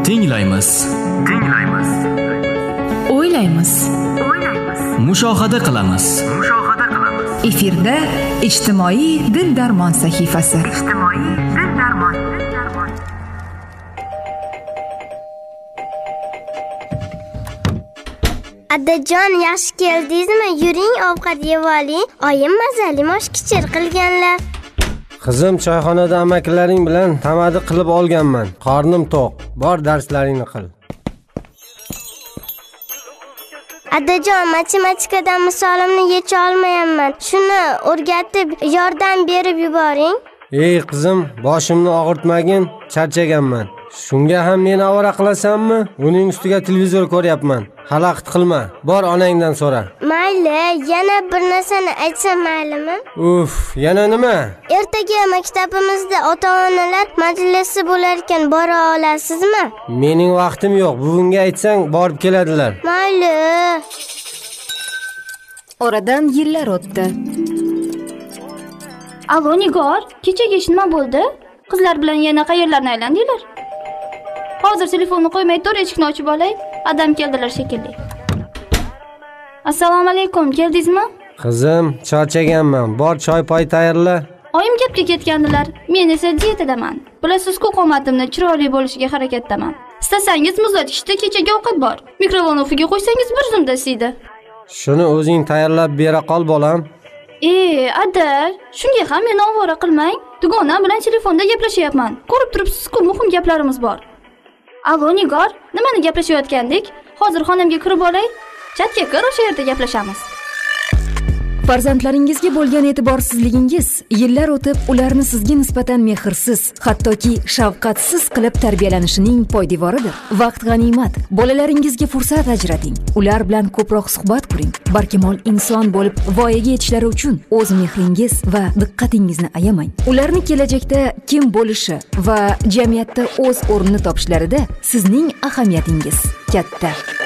Tinglaymiz. O'ylaymiz. Mushohada qilamiz. Efirda ijtimoiy dil darmon sahifasi. Adajon, yaxshi keldingizmi? Yuring, ovqat yeb oling. Oyim mazali moshkichir qilganlar. Qizim, choyxonada amakilaring bilan tamadi qilib olganman. Qornim to'q. Bor, darslaringni qil. Adajon, matematikadan misolimni yecha olmayapman. Shuni o'rgatib, yordam berib yuboring. Ey qizim, boshimni og'ritmagin, charchaganman. Shunga ham meni avara qilasanmi? Uning ustiga televizor ko'ryapman. Xalaqit qilma. Bor, onangdan so'ra. Mayli, yana bir narsani aytsam maylimi? Uf, yana nima? Ertaga maktabimizda ota-onalar majlisi bo'lar ekan, bora olasizmi? Mening vaqtim yo'q. Bugunga aytsang, borib keladilar. Mayli. Oradan yillar o'tdi. Alo, Nigor, kechagi ish nima bo'ldi? Qizlar bilan yana qayerlarni aylandinglar? Hozir telefonni qo'ymay tur, eshikni ochib olay. Adam keldilar shekilli. Assalomu alaykum, keldingizmi? Qizim, charchaganman. Bor, choy-poy tayyorla. Oyim gapga ketgandilar. Men esa diyetadaman. Bilasiz-ku, qomatimni chiroyli bo'lishiga harakatdaman. Istasangiz muzlatgichda kechagi ovqat bor. Mikrovolnovaga qo'ysangiz bir zumda isiydi. Shuni o'zing tayyorlab bera qol, bolam. Ada, shunga ham meni ovora qilmang. Dugonam bilan telefonda gaplashyapman. Ko'rib turibsiz-ku, muhim gaplarimiz bor. Alo, Nigor, nimani gaplashayotgandik? Hozir xonamga kirib olay. Chatga kir, o'sha yerda gaplashamiz. Farzandlaringizga bo'lgan e'tiborsizligingiz yillar o'tib ularni sizga nisbatan mehrsiz, hattoki shafqatsiz qilib tarbiyalanishining poydevoridir. Vaqt g'animat. Bolalaringizga fursat ajrating. Ular bilan ko'proq suhbat quring. Barkamol inson bo'lib voyaga yetishlari uchun o'z mehringiz va diqqatingizni ayamang. Ularni kelajakda kim bo'lishi va jamiyatda o'z o'rnini topishlarida sizning ahamiyatingiz katta.